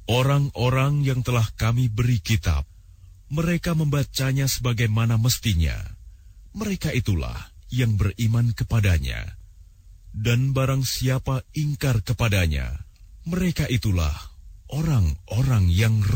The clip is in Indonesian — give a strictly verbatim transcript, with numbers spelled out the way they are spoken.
Orang-orang yang telah kami beri kitab, mereka membacanya sebagaimana mestinya. Mereka itulah yang beriman kepadanya. Dan barang siapa ingkar kepadanya, mereka itulah orang-orang yang